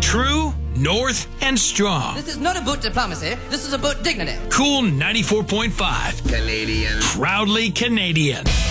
True, North, and Strong. This is not about diplomacy. This is about dignity. Cool 94.5. Canadian. Proudly Canadian.